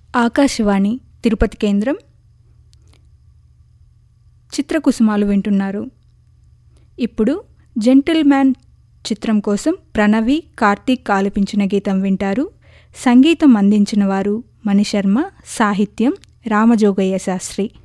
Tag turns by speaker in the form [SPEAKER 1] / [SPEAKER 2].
[SPEAKER 1] ఆకాశవాణి తిరుపతి కేంద్రం చిత్రకుసుమాలు వింటున్నారు. ఇప్పుడు జెంటిల్‌మ్యాన్ చిత్రం కోసం ప్రణవి, కార్తీక్ ఆలపించిన గీతం వింటారు. సంగీతం అందించిన వారు మణిశర్మ, సాహిత్యం రామజోగయ్య శాస్త్రి.